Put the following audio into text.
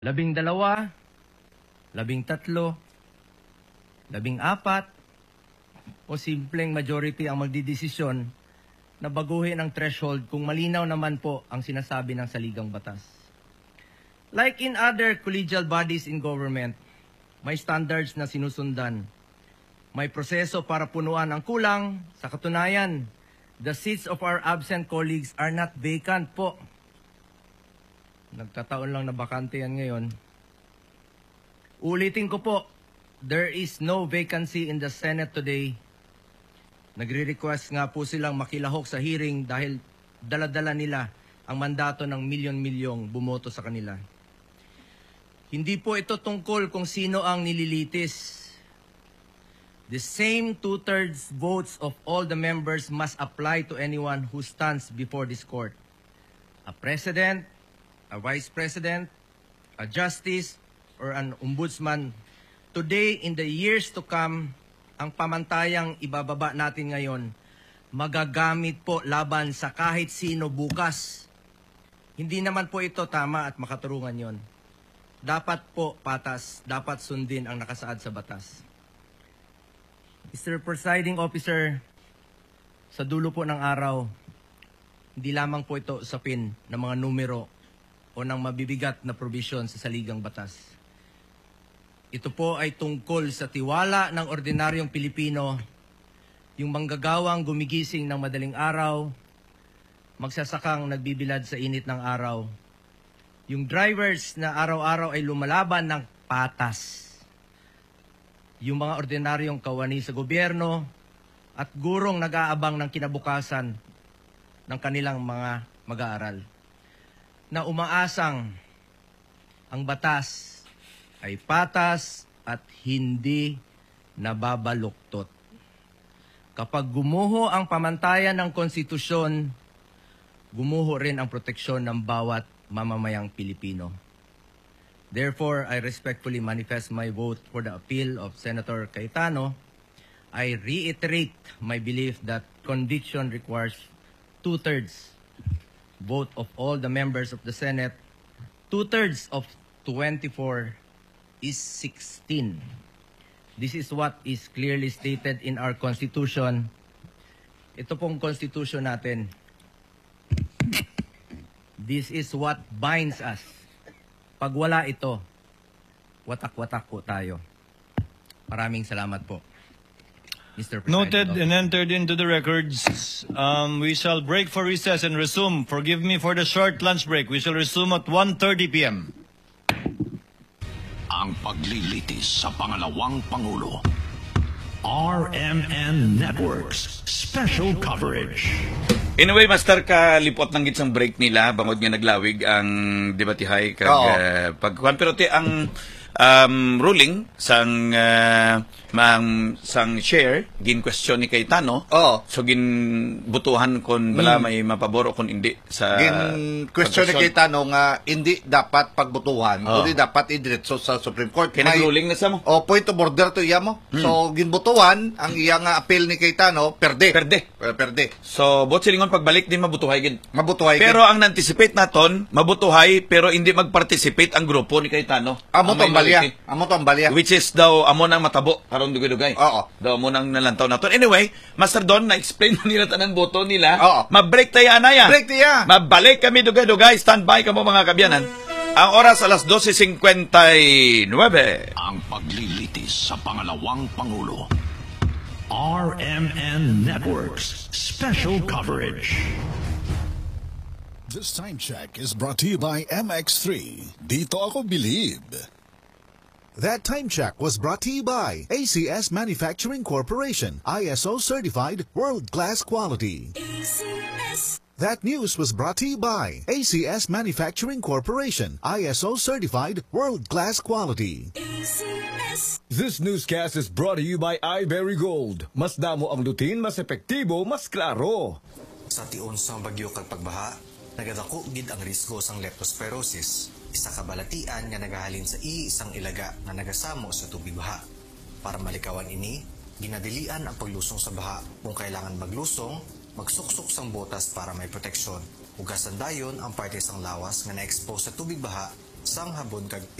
12, 13, 14, o simpleng majority ang magdidesisyon na baguhin ang threshold kung malinaw naman po ang sinasabi ng saligang batas. Like in other collegial bodies in government, may standards na sinusundan. May proseso para punuan ang kulang. Sa katunayan, the seats of our absent colleagues are not vacant po. Nagkataon lang na bakante yan ngayon. Ulitin ko po, there is no vacancy in the Senate today. Nagre-request nga po silang makilahok sa hearing dahil dala-dala nila ang mandato ng milyon-milyong bumoto sa kanila. Hindi po ito tungkol kung sino ang nililitis. The same two-thirds votes of all the members must apply to anyone who stands before this court. A president, a vice president, a justice, or an ombudsman. Today, in the years to come, ang pamantayang ibababa natin ngayon, magagamit po laban sa kahit sino bukas. Hindi naman po ito tama at makaturungan yon. Dapat po patas, dapat sundin ang nakasaad sa batas. Mr. Presiding Officer, sa dulo po ng araw, hindi lamang po ito usapin ng mga numero o ng mabibigat na provision sa saligang batas. Ito po ay tungkol sa tiwala ng ordinaryong Pilipino, yung manggagawang gumigising ng madaling araw, magsasakang nagbibilad sa init ng araw, yung drivers na araw-araw ay lumalaban ng patas, yung mga ordinaryong kawani sa gobyerno at gurong nag-aabang ng kinabukasan ng kanilang mga mag-aaral, na umaasang ang batas ay patas at hindi nababaluktot. Kapag gumuho ang pamantayan ng konstitusyon, gumuho rin ang proteksyon ng bawat mamamayang Pilipino. Therefore, I respectfully manifest my vote for the appeal of Senator Cayetano. I reiterate my belief that conviction requires two-thirds vote of all the members of the Senate. Two-thirds of 24 is 16. This is what is clearly stated in our Constitution. Ito pong Constitution natin. This is what binds us. Pag wala ito, watak-watak po tayo. Maraming salamat po, Mr. President. Noted and entered into the records. We shall break for recess and resume. Forgive me for the short lunch break. We shall resume at 1:30 p.m. Ang paglilitis sa pangalawang Pangulo. RMN Networks Special Coverage. Anyway, Master, kalipot ng gitsang break nila, bangod nga naglawig ang debatihay kag pagkuhan. Pero ang ruling sang share gin question ni Cayetano. So gin butuhan kon bala may mapabor o kon hindi sa gin question ni Cayetano nga hindi dapat pagbutuhan, kundi dapat idiretso sa Supreme Court. Kaya ruling na sa mo. Point of order to iya mo. So gin butuhan ang iya nga appeal ni Cayetano, perde. So bot silingon pagbalik din mabutuhay gid. Pero Pero ang anticipate naton, mabutuhay pero hindi mag-participate ang grupo ni Cayetano. Amo to ang balya. Which is daw amo nang matabo karon dugay-dugay. Daw amo nang nalantaw naton. Anyway, Master Don, na-explain na nila tanan boto nila. Ma-break tayo anaya. Mabalik kami dugay-dugay. Stand by kamo mga kabyanan. Ang oras alas 12:59. Ang paglilitis sa pangalawang Pangulo. RMN Networks Special Coverage. This time check is brought to you by MX3. Dito ako believe. That time check was brought to you by ACS Manufacturing Corporation, ISO certified world-class quality. ACS. That news was brought to you by ACS Manufacturing Corporation, ISO certified world-class quality. ACS. This newscast is brought to you by iBerry Gold. Mas damo ang lutin, mas epektibo, mas klaro. Sa tion sang bagyo kag pagbaha, nagadako gid ang risgo sang leptospirosis. Isa ka balatian nga nagahalin sa iisang ilaga nga nagasamo sa tubig baha. Para malikawan ini, ginadilian ang paglusong sa baha. Kung kailangan maglusong, magsuksok sang botas para may proteksyon. Hugasan dayon ang parte sang lawas nga na-expose sa tubig baha sang habon kag